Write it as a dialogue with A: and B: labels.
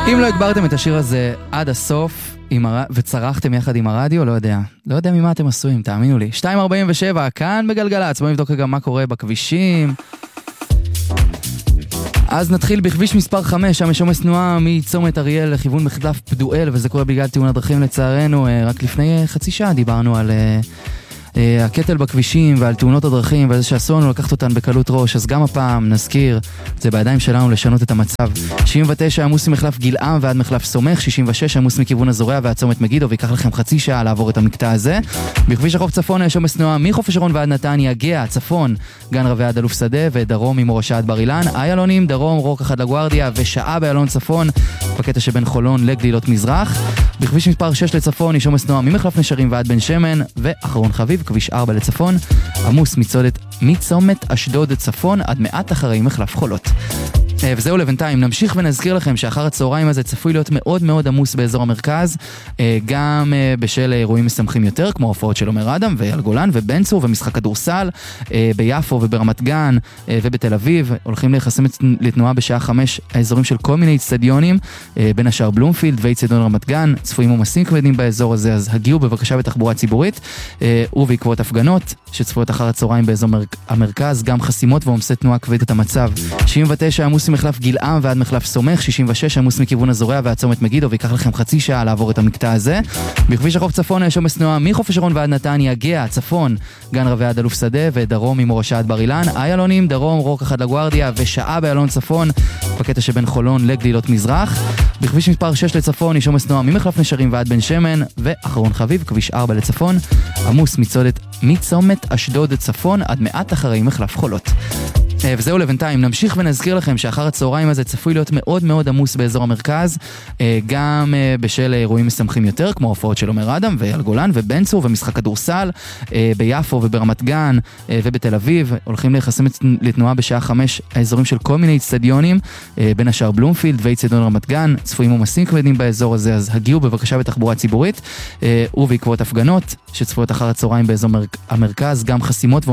A: אם לא הגברתם את השיר הזה עד הסוף וצרחתם יחד עם הרדיו, לא יודע ממה אתם עשויים, תאמינו לי. 2:47, כאן בגלגלצ, בואו נבדוק גם מה קורה בכבישים. אז נתחיל בכביש מספר 5, שם יש עומס תנועה מצומת אריאל לכיוון מחלף פדואל, וזה קורה בגלל תאונת דרכים לצערנו. רק לפני חצי שעה דיברנו על הקטל בכבישים ועל תאונות הדרכים ועל זה שאסור לנו לקחת אותן בקלות ראש, אז גם הפעם נזכיר, זה בידיים שלנו לשנות את המצב. 69 עמוס ממחלף גלעם ועד מחלף סומך, 66 עמוס מכיוון הזורע ועד צומת מגידו, ויקח לכם חצי שעה לעבור את המקטע הזה. בכביש החוף צפון יש עומס תנועה מחוף השרון ועד נתניה, גאה, צפון, גן רבי עד אלוף שדה, ודרום ממורשה עד בר אילן, איילונים, דרום, רוקח עד לגוארדיה, ושעה באלון צפון, בקטע שבין חולון לגלילות מזרח. בכביש מספר 6 לצפון יש עומס תנועה ממחלף נשרים ועד בן שמן, ואחרון חביב, כביש 4 לצפון, עמוס מצומת אשדוד צפון עד מעט אחרי מחלף חולות. וזהו לבינתיים, נמשיך ונזכיר לכם שאחר הצהריים הזה צפוי להיות מאוד מאוד עמוס באזור המרכז, גם בשל אירועים משמחים יותר, כמו הופעות של עומר אדם ואייל גולן ובן צור ומשחק כדורסל, ביפו וברמת גן ובתל אביב, הולכים להיחסם לתנועה בשעה 5 האזורים של כל מיני אצטדיונים, בין השאר בלומפילד ואצטדיון רמת גן, צפויים עומסים כבדים באזור הזה, אז הגיעו בבקשה בתחבורה ציבורית, ובעקבות הפגנות שצפויות אחר הצהריים באזור המרכז, גם חסימות ועומסי תנועה כבד את המצב. 79 עמוס ממחלף גלעם ועד מחלף סומך, 66 עמוס מכיוון הזורע ועד צומת מגידו, ויקח לכם חצי שעה לעבור את המקטע הזה. בכביש החוף צפון יש עומס תנועה מחוף השרון ועד נתניה, גאה, צפון, גן רבי עד אלוף שדה, ודרום ממורשה עד בר אילן, איילונים, דרום, רוקח עד לגוארדיה, ושעה באלון צפון, בקטע שבין חולון לגלילות מזרח. בכביש מספר 6 לצפון יש עומס תנועה ממחלף נשרים ועד בן שמן, ואחרון חביב, כביש 4 לצפון, עמוס מצומת אשדוד צפון עד מעט אחרי מחלף חולות. וזהו לבינתיים, נמשיך ונזכיר לכם שאחר הצהריים הזה צפוי להיות מאוד מאוד עמוס באזור המרכז, גם בשל אירועים משמחים יותר, כמו הופעות של עומר אדם ואייל גולן ובן צור ומשחק כדורסל, ביפו וברמת גן ובתל אביב, הולכים להיחסם לתנועה בשעה 5 האזורים של כל מיני אצטדיונים, בין השאר בלומפילד ואצטדיון רמת גן, צפויים עומסים כבדים באזור הזה, אז הגיעו בבקשה בתחבורה ציבורית, ובעקבות הפגנות שצפויות אחר הצהריים באזור המרכז, גם חסימות